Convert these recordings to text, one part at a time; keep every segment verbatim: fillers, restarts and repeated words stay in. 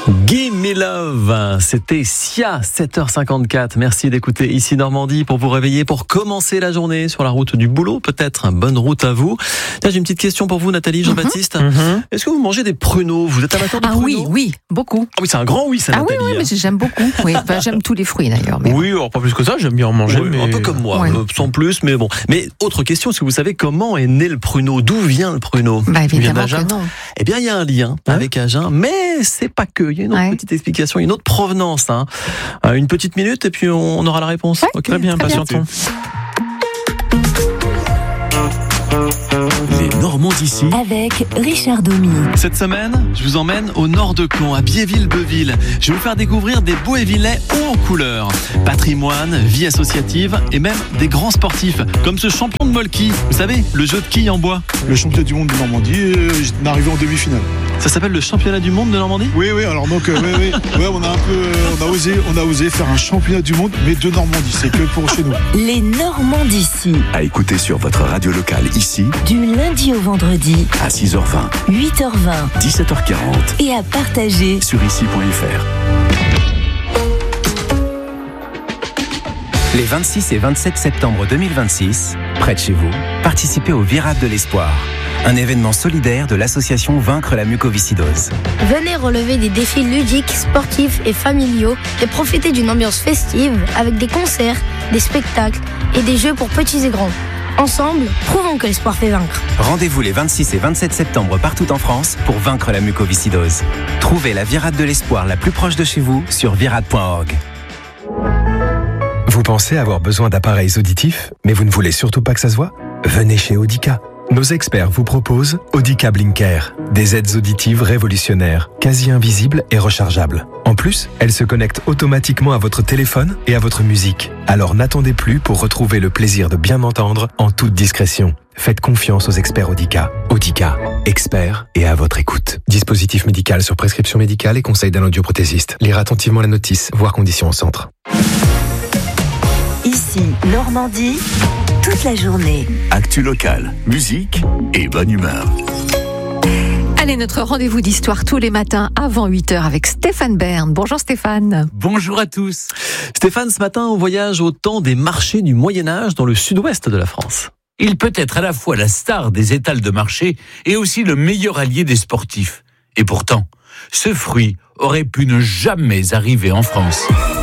Give Me Love, c'était Sia, sept heures cinquante-quatre. Merci d'écouter Ici Normandie pour vous réveiller, pour commencer la journée sur la route du boulot, peut-être. Bonne route à vous. Tiens, j'ai une petite question pour vous, Nathalie, Jean-Baptiste. Mm-hmm. Est-ce que vous mangez des pruneaux? Vous êtes amateur de ah, pruneaux? Ah oui, oui, beaucoup. Ah oui, c'est un grand oui, ça, ah Nathalie. Ah oui, oui, mais j'aime beaucoup. Oui, enfin, j'aime tous les fruits d'ailleurs. Mais... Oui, alors pas plus que ça, j'aime bien en manger. Oui, mais... Un peu comme moi, ouais. euh, sans plus, mais bon. Mais autre question, est-ce que vous savez comment est né le pruneau? D'où vient le pruneau? Bah évidemment que non. Eh bien, il y a un lien hein avec Agen, mais c'est pas que. Il y a une autre ouais. petite explication, une autre provenance. Hein. Euh, une petite minute et puis on aura la réponse. Ouais, okay, très bien, patientons. Les Normands d'ici avec Richard Domi. Cette semaine, je vous emmène au nord de Caen, à Biéville-Beuville. Je vais vous faire découvrir des beaux Évillais hauts en couleurs. Patrimoine, vie associative et même des grands sportifs, comme ce champion de molki. Vous savez, le jeu de quilles en bois. Le championnat du monde de Normandie, euh, est arrivé en demi-finale. Ça s'appelle le championnat du monde de Normandie? Oui, oui, alors donc, euh, oui, oui, ouais, on a un peu, euh, on a osé, on a osé faire un championnat du monde, mais de Normandie, c'est que pour chez nous. Les Normands d'ici. À écouter sur votre radio locale ici, du lundi au vendredi, à six heures vingt, huit heures vingt, dix-sept heures quarante, et à partager sur ici point f r. Les vingt-six et vingt-sept septembre deux mille vingt-six, près de chez vous, participez au Virade de l'Espoir, un événement solidaire de l'association Vaincre la mucoviscidose. Venez relever des défis ludiques, sportifs et familiaux et profiter d'une ambiance festive avec des concerts, des spectacles et des jeux pour petits et grands. Ensemble, prouvons que l'espoir fait vaincre. Rendez-vous les vingt-six et vingt-sept septembre partout en France pour vaincre la mucoviscidose. Trouvez la Virade de l'Espoir la plus proche de chez vous sur virade point org. Vous pensez avoir besoin d'appareils auditifs, mais vous ne voulez surtout pas que ça se voit? Venez chez Audica. Nos experts vous proposent Audica Blinker, des aides auditives révolutionnaires, quasi invisibles et rechargeables. En plus, elles se connectent automatiquement à votre téléphone et à votre musique. Alors n'attendez plus pour retrouver le plaisir de bien entendre en toute discrétion. Faites confiance aux experts Audica. Audica, experts et à votre écoute. Dispositif médical sur prescription médicale et conseil d'un audioprothésiste. Lire attentivement la notice, voir conditions au centre. Ici, Normandie, toute la journée. Actu locale, musique et bonne humeur. Allez, notre rendez-vous d'histoire tous les matins avant huit heures avec Stéphane Bern. Bonjour Stéphane. Bonjour à tous. Stéphane, ce matin, on voyage au temps des marchés du Moyen-Âge dans le sud-ouest de la France. Il peut être à la fois la star des étals de marché et aussi le meilleur allié des sportifs. Et pourtant, ce fruit aurait pu ne jamais arriver en France.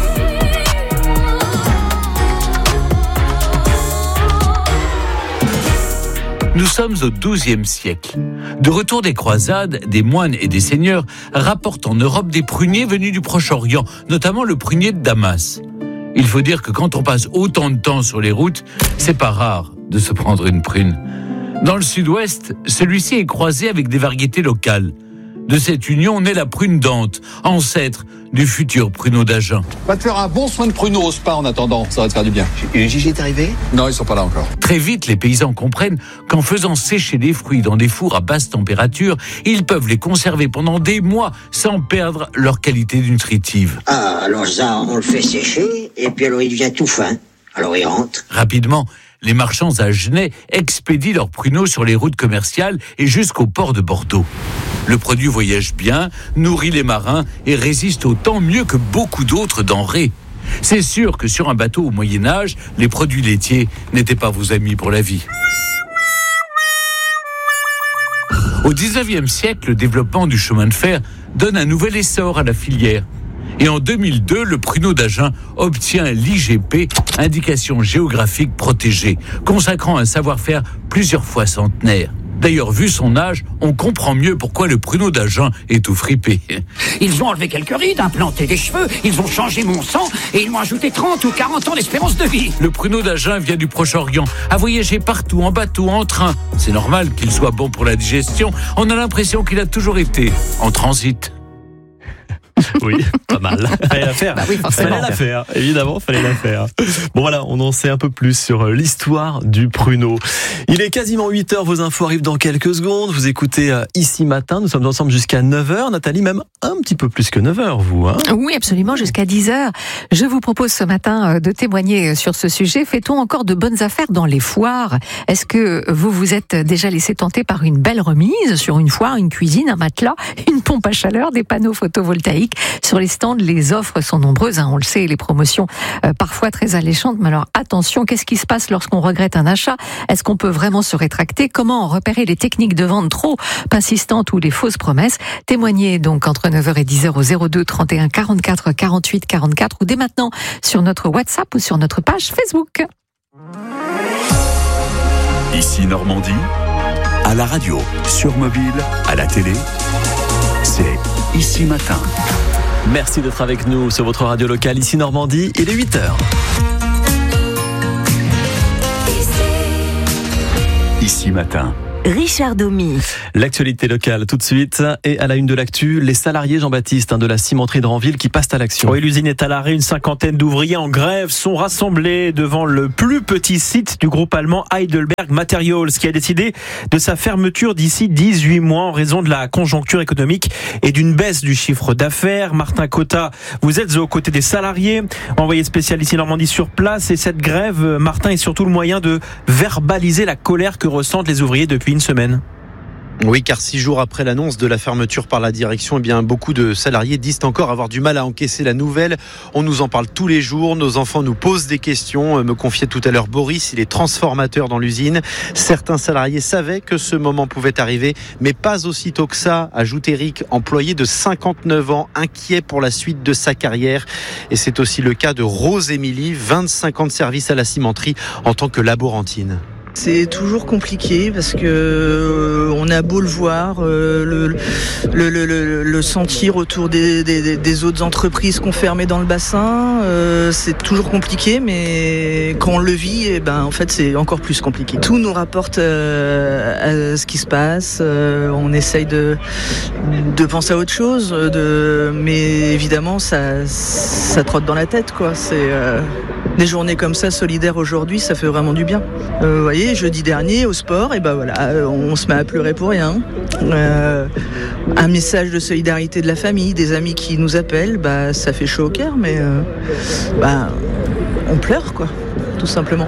Nous sommes au douzième siècle. De retour des croisades, des moines et des seigneurs rapportent en Europe des pruniers venus du Proche-Orient, notamment le prunier de Damas. Il faut dire que quand on passe autant de temps sur les routes, c'est pas rare de se prendre une prune. Dans le sud-ouest, celui-ci est croisé avec des variétés locales. De cette union naît la prune d'Ante, ancêtre du futur pruneau d'Agen. Va te faire un bon soin de pruneau au spa en attendant, ça va te faire du bien. Et le Gigi est arrivé? Non, ils sont pas là encore. Très vite, les paysans comprennent qu'en faisant sécher les fruits dans des fours à basse température, ils peuvent les conserver pendant des mois sans perdre leur qualité nutritive. Ah, alors ça, on le fait sécher, et puis alors il devient tout fin. Alors il rentre. Rapidement, les marchands agenais expédient leurs pruneaux sur les routes commerciales et jusqu'au port de Bordeaux. Le produit voyage bien, nourrit les marins et résiste au temps mieux que beaucoup d'autres denrées. C'est sûr que sur un bateau au Moyen-Âge, les produits laitiers n'étaient pas vos amis pour la vie. Au dix-neuvième siècle, le développement du chemin de fer donne un nouvel essor à la filière. Et en deux mille deux, le pruneau d'Agen obtient l'I G P, indication géographique protégée, consacrant un savoir-faire plusieurs fois centenaire. D'ailleurs, vu son âge, on comprend mieux pourquoi le pruneau d'Agen est tout fripé. Ils ont enlevé quelques rides, implanté des cheveux, ils ont changé mon sang et ils m'ont ajouté trente ou quarante ans d'espérance de vie. Le pruneau d'Agen vient du Proche-Orient, a voyagé partout, en bateau, en train. C'est normal qu'il soit bon pour la digestion. On a l'impression qu'il a toujours été en transit. Oui, pas mal. Fallait la faire. Bah oui, forcément. Fallait la faire, évidemment, fallait la faire. Bon voilà, on en sait un peu plus sur l'histoire du pruneau. Il est quasiment huit heures, vos infos arrivent dans quelques secondes. Vous écoutez Ici Matin, nous sommes ensemble jusqu'à neuf heures. Nathalie, même un petit peu plus que neuf heures, vous. Hein oui, absolument, jusqu'à dix heures. Je vous propose ce matin de témoigner sur ce sujet. Fait-on encore de bonnes affaires dans les foires? Est-ce que vous vous êtes déjà laissé tenter par une belle remise sur une foire, une cuisine, un matelas, une pompe à chaleur, des panneaux photovoltaïques? numérique. Sur les stands, les offres sont nombreuses, hein, on le sait, les promotions euh, parfois très alléchantes. Mais alors attention, qu'est-ce qui se passe lorsqu'on regrette un achat? Est-ce qu'on peut vraiment se rétracter? Comment repérer les techniques de vente trop insistantes ou les fausses promesses? Témoignez donc entre neuf heures et dix heures au zéro deux trente et un quarante-quatre quarante-huit quarante-quatre ou dès maintenant sur notre WhatsApp ou sur notre page Facebook. Ici Normandie, à la radio, sur mobile, à la télé, c'est Ici Matin. Merci d'être avec nous sur votre radio locale Ici Normandie, il est huit heures. Ici Matin. Richard Domy. L'actualité locale tout de suite et à la une de l'actu, les salariés Jean-Baptiste hein, de la cimenterie de Ranville qui passent à l'action. Oui, l'usine est à l'arrêt, une cinquantaine d'ouvriers en grève sont rassemblés devant le plus petit site du groupe allemand Heidelberg Materials qui a décidé de sa fermeture d'ici dix-huit mois en raison de la conjoncture économique et d'une baisse du chiffre d'affaires. Martin Cotta, vous êtes aux côtés des salariés, envoyé spécial ici Normandie sur place et cette grève, Martin, est surtout le moyen de verbaliser la colère que ressentent les ouvriers depuis une semaine. Oui, car six jours après l'annonce de la fermeture par la direction, eh bien, beaucoup de salariés disent encore avoir du mal à encaisser la nouvelle. On nous en parle tous les jours. Nos enfants nous posent des questions. Me confiait tout à l'heure Boris, il est transformateur dans l'usine. Certains salariés savaient que ce moment pouvait arriver, mais pas aussitôt que ça, ajoute Eric, employé de cinquante-neuf ans, inquiet pour la suite de sa carrière. Et c'est aussi le cas de Rose Émilie, vingt-cinq ans de service à la cimenterie en tant que laborantine. C'est toujours compliqué parce que euh, on a beau le voir, euh, le, le, le, le, le sentir autour des, des, des autres entreprises qu'on fermait dans le bassin, euh, c'est toujours compliqué, mais quand on le vit, eh ben, en fait, c'est encore plus compliqué. Tout nous rapporte euh, à ce qui se passe, euh, on essaye de, de penser à autre chose, de, mais évidemment, ça, ça trotte dans la tête, quoi. C'est euh, des journées comme ça, solidaires aujourd'hui, ça fait vraiment du bien. Euh, vous voyez, jeudi dernier au sport, et ben voilà, on se met à pleurer pour rien. Euh, un message de solidarité de la famille, des amis qui nous appellent, bah ça fait chaud au cœur, mais euh, bah on pleure quoi, tout simplement.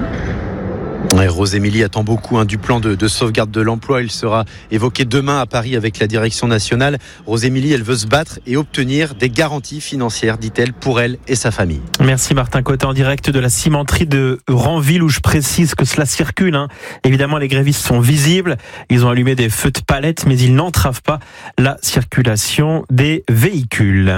Ouais, Rose Émilie attend beaucoup hein, du plan de, de sauvegarde de l'emploi. Il sera évoqué demain à Paris avec la direction nationale. Rose Émilie, elle veut se battre et obtenir des garanties financières, dit-elle, pour elle et sa famille. Merci Martin Cotta en direct de la cimenterie de Ranville où je précise que cela circule. Hein. Évidemment, les grévistes sont visibles. Ils ont allumé des feux de palette, mais ils n'entravent pas la circulation des véhicules.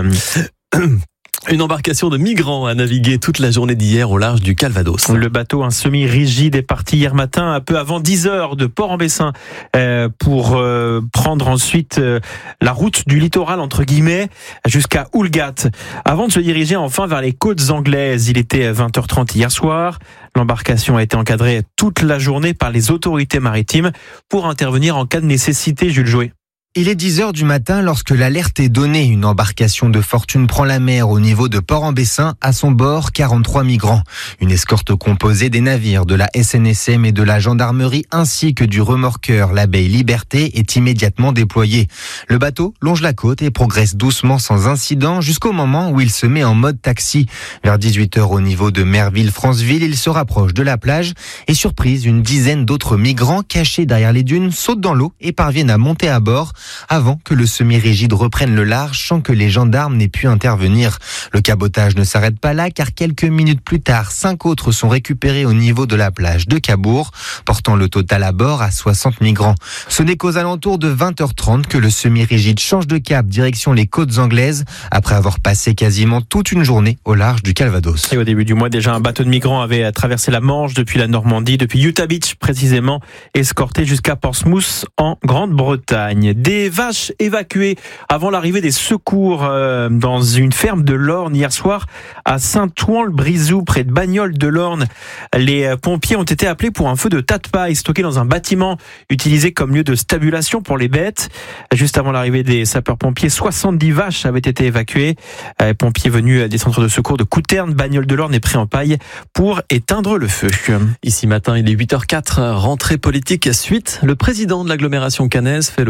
Une embarcation de migrants a navigué toute la journée d'hier au large du Calvados. Le bateau, un semi-rigide, est parti hier matin un peu avant dix heures de Port-en-Bessin euh, pour euh, prendre ensuite euh, la route du littoral entre guillemets jusqu'à Oulgat avant de se diriger enfin vers les côtes anglaises. Il était vingt heures trente hier soir. L'embarcation a été encadrée toute la journée par les autorités maritimes pour intervenir en cas de nécessité. Jules Jouet. Il est dix heures du matin lorsque l'alerte est donnée. Une embarcation de fortune prend la mer au niveau de Port-en-Bessin. À son bord, quarante-trois migrants. Une escorte composée des navires de la S N S M et de la gendarmerie ainsi que du remorqueur l'Abeille Liberté est immédiatement déployée. Le bateau longe la côte et progresse doucement sans incident jusqu'au moment où il se met en mode taxi. Vers dix-huit heures au niveau de Merville-Franceville, il se rapproche de la plage et surprise, une dizaine d'autres migrants cachés derrière les dunes sautent dans l'eau et parviennent à monter à bord avant que le semi-rigide reprenne le large sans que les gendarmes n'aient pu intervenir. Le cabotage ne s'arrête pas là car quelques minutes plus tard, cinq autres sont récupérés au niveau de la plage de Cabourg, portant le total à bord à soixante migrants. Ce n'est qu'aux alentours de vingt heures trente que le semi-rigide change de cap direction les côtes anglaises après avoir passé quasiment toute une journée au large du Calvados. Et au début du mois, déjà un bateau de migrants avait traversé la Manche depuis la Normandie, depuis Utah Beach précisément, escorté jusqu'à Portsmouth en Grande-Bretagne. Des vaches évacuées avant l'arrivée des secours euh, dans une ferme de l'Orne hier soir à Saint-Ouen-le-Brizou près de Bagnoles-de-l'Orne. Les pompiers ont été appelés pour un feu de tas de paille stocké dans un bâtiment utilisé comme lieu de stabulation pour les bêtes. Juste avant l'arrivée des sapeurs-pompiers, soixante-dix vaches avaient été évacuées. Les pompiers venus des centres de secours de Couterne, Bagnoles-de-l'Orne et Pré-en-Paille pour éteindre le feu. Ici matin, il est huit heures quatre, rentrée politique suite. Le président de l'agglomération caennaise fait le point sur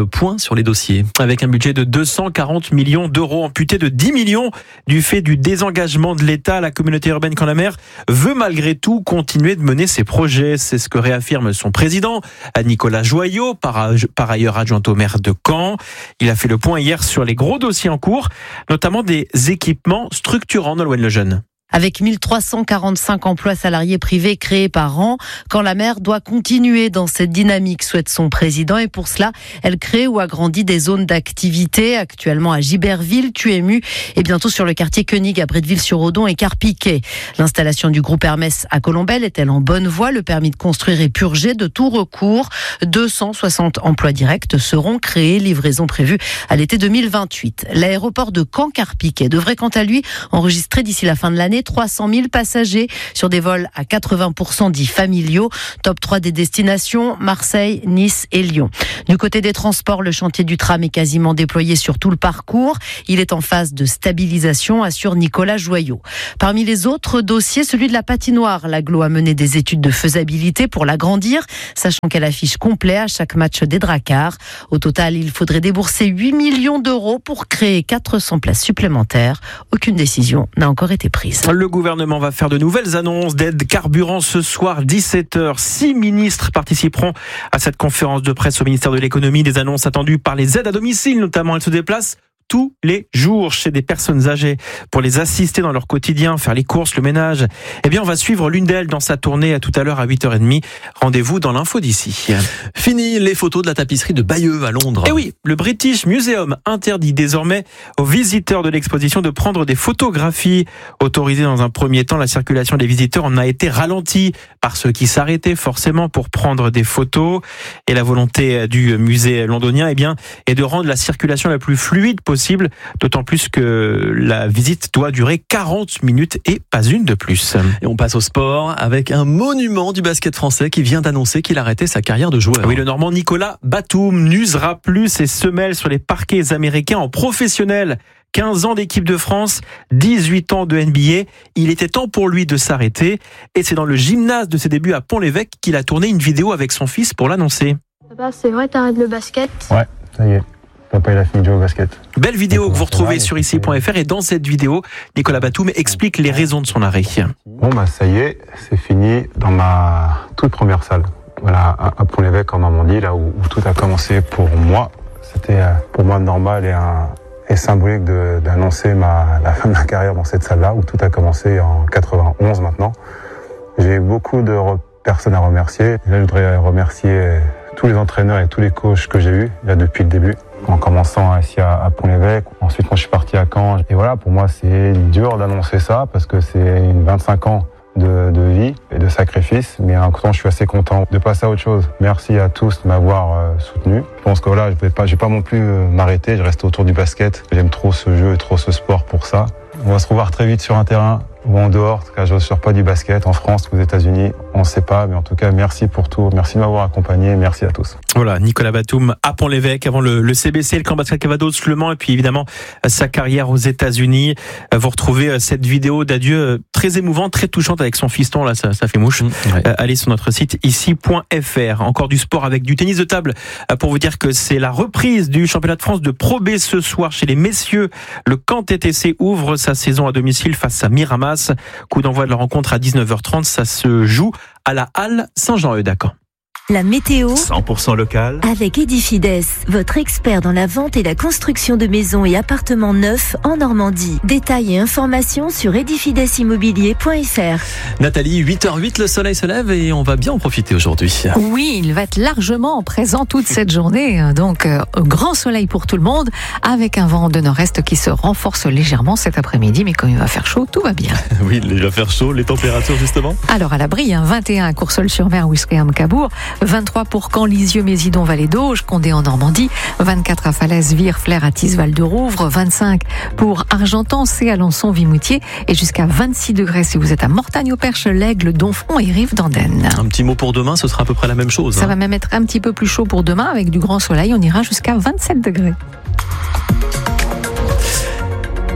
sur les dossiers. Avec un budget de deux cent quarante millions d'euros, amputé de dix millions du fait du désengagement de l'État, la communauté urbaine Camp-la-Mer veut malgré tout continuer de mener ses projets. C'est ce que réaffirme son président, Nicolas Joyot, par, par ailleurs adjoint au maire de Caen. Il a fait le point hier sur les gros dossiers en cours, notamment des équipements structurants. Nolwenn Lejeune. Avec mille trois cent quarante-cinq emplois salariés privés créés par an, Camp-la-Mer doit continuer dans cette dynamique, souhaite son président. Et pour cela, elle crée ou agrandit des zones d'activité, actuellement à Giberville, Tuému et bientôt sur le quartier Koenig à Bretteville-sur-Odon et Carpiquet. L'installation du groupe Hermès à Colombelle est-elle en bonne voie? Le permis de construire est purgé de tout recours. deux cent soixante emplois directs seront créés, livraison prévue à l'été deux mille vingt-huit. L'aéroport de Caen-Carpiquet devrait quant à lui enregistrer d'ici la fin de l'année trois cent mille passagers sur des vols à quatre-vingts pour cent dits familiaux. Top trois des destinations, Marseille, Nice et Lyon. Du côté des transports, le chantier du tram est quasiment déployé sur tout le parcours. Il est en phase de stabilisation, assure Nicolas Joyot. Parmi les autres dossiers, celui de la patinoire. L'Agglo a mené des études de faisabilité pour l'agrandir, sachant qu'elle affiche complet à chaque match des Drakkars. Au total, il faudrait débourser huit millions d'euros pour créer quatre cents places supplémentaires. Aucune décision n'a encore été prise. Le gouvernement va faire de nouvelles annonces d'aide carburant ce soir, dix-sept heures. Six ministres participeront à cette conférence de presse au ministère de l'économie. Des annonces attendues par les aides à domicile, notamment. Elles se déplacent tous les jours chez des personnes âgées pour les assister dans leur quotidien, faire les courses, le ménage. Eh bien, on va suivre l'une d'elles dans sa tournée à tout à l'heure à huit heures trente. Rendez-vous dans l'info d'ici. Fini les photos de la tapisserie de Bayeux à Londres. Eh oui, le British Museum interdit désormais aux visiteurs de l'exposition de prendre des photographies. Autorisé dans un premier temps, la circulation des visiteurs en a été ralentie par ceux qui s'arrêtaient forcément pour prendre des photos. Et la volonté du musée londonien, eh bien, est de rendre la circulation la plus fluide possible. D'autant plus que la visite doit durer quarante minutes et pas une de plus. Et on passe au sport avec un monument du basket français qui vient d'annoncer qu'il arrêtait sa carrière de joueur. Oui, le Normand Nicolas Batum n'usera plus ses semelles sur les parquets américains en professionnel. quinze ans d'équipe de France, dix-huit ans de N B A. Il était temps pour lui de s'arrêter. Et c'est dans le gymnase de ses débuts à Pont-l'Évêque qu'il a tourné une vidéo avec son fils pour l'annoncer. Papa, c'est vrai, t'arrêtes le basket? Ouais, ça y est. Papa, il a fini de jouer au basket. Belle vidéo que vous retrouvez sur ici point f r et dans cette vidéo, Nicolas Batum explique les raisons de son arrêt. Bon, bah, ça y est, c'est fini dans ma toute première salle. Voilà, à Pont-l'Évêque en Normandie, là où, où tout a commencé pour moi. C'était pour moi normal et, un, et symbolique de, d'annoncer ma, la fin de ma carrière dans cette salle-là où tout a commencé en quatre-vingt-onze maintenant. J'ai eu beaucoup de re- personnes à remercier. Et là, je voudrais remercier tous les entraîneurs et tous les coachs que j'ai eus là depuis le début. En commençant ici à, à Pont-l'Évêque, ensuite quand je suis parti à Caen. Et voilà, pour moi c'est dur d'annoncer ça parce que c'est une vingt-cinq ans de, de vie et de sacrifice. Mais en même temps, je suis assez content de passer à autre chose. Merci à tous de m'avoir euh, soutenu. Je pense que voilà, je vais pas, je vais pas non plus euh, m'arrêter. Je reste autour du basket. J'aime trop ce jeu et trop ce sport pour ça. On va se revoir très vite sur un terrain ou en dehors. En tout cas, je ne sors pas du basket en France ou aux États-Unis. On ne sait pas, mais en tout cas, merci pour tout. Merci de m'avoir accompagné. Merci à tous. Voilà, Nicolas Batum à Pont-l'Évêque avant le, le C B C, le camp basket Cavados, Le Mans et puis évidemment sa carrière aux États-Unis. Vous retrouvez cette vidéo d'adieu très émouvante, très touchante avec son fiston. Là, ça, ça fait mouche. Ouais. Allez sur notre site ici point f r. Encore du sport avec du tennis de table pour vous dire que c'est la reprise du championnat de France de Pro B ce soir chez les messieurs. Le Caen T T C ouvre sa saison à domicile face à Miramas. Coup d'envoi de la rencontre à dix-neuf heures trente. Ça se joue à la Halle Saint-Jean-Eudac. La météo cent pour cent local avec Edifides, votre expert dans la vente et la construction de maisons et appartements neufs en Normandie. Détails et informations sur edifides immobilier point f r. Nathalie, huit heures huit, le soleil se lève et on va bien en profiter aujourd'hui. Oui, il va être largement présent toute cette journée. Donc, euh, grand soleil pour tout le monde avec un vent de nord-est qui se renforce légèrement cet après-midi. Mais comme il va faire chaud, tout va bien. Oui, il va faire chaud. Les températures, justement? Alors, à l'abri, hein, vingt et un à Courseulles-sur-Mer, Ouistreham, Cabourg. vingt-trois pour Caen, Lisieux, Mésidon, Vallée d'Auge, Condé en Normandie, vingt-quatre à Falaise, Vire, Flers, Athis, Val-de-Rouvre, vingt-cinq pour Argentan, C, Alençon, Vimoutier et jusqu'à vingt-six degrés si vous êtes à Mortagne-au-Perche, l'Aigle, Donfront et Rive d'Andenne. Un petit mot pour demain, ce sera à peu près la même chose. Ça hein. va même être un petit peu plus chaud pour demain avec du grand soleil, on ira jusqu'à vingt-sept degrés.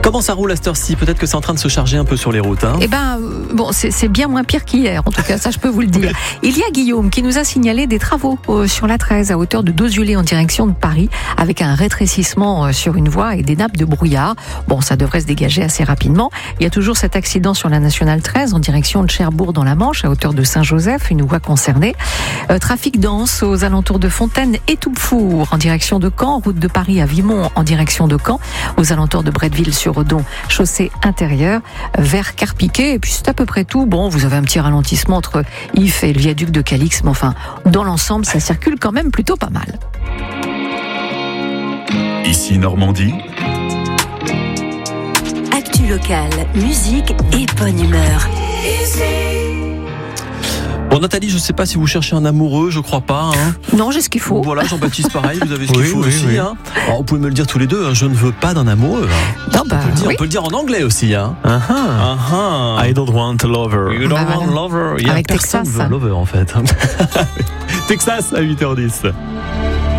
Comment ça roule à cette heure-ci? Peut-être que c'est en train de se charger un peu sur les routes. Hein. Eh ben, euh, bon, c'est, c'est bien moins pire qu'hier. En tout cas, ça, je peux vous le dire. Il y a Guillaume qui nous a signalé des travaux euh, sur la treize à hauteur de Dozulé en direction de Paris, avec un rétrécissement euh, sur une voie et des nappes de brouillard. Bon, ça devrait se dégager assez rapidement. Il y a toujours cet accident sur la nationale treize en direction de Cherbourg dans la Manche, à hauteur de Saint-Joseph, une voie concernée. Euh, trafic dense aux alentours de Fontaine et Toupfour en direction de Caen, route de Paris à Vimont en direction de Caen, aux alentours de Bretteville-sur-Odon, chaussée intérieure vers Carpiquet. Et puis c'est à peu près tout. Bon, vous avez un petit ralentissement entre If et le viaduc de Calix, mais enfin, dans l'ensemble, ça circule quand même plutôt pas mal. Ici Normandie. Actu locale, musique et bonne humeur. Bon, Nathalie, je ne sais pas si vous cherchez un amoureux, je crois pas. Hein. Non, j'ai ce qu'il faut. Voilà, Jean-Baptiste, pareil, vous avez ce qu'il Oui, faut oui, aussi. oui. Hein. Alors, vous pouvez me le dire tous les deux, hein, je ne veux pas d'un amoureux. Hein. Non, bah, on, peut le dire, oui. on peut le dire en anglais aussi. Hein. Uh-huh. Uh-huh. I don't want a lover. You don't Bah, want voilà. lover. Il y a Avec personne Texas. veut un lover en fait. Texas à huit heures dix.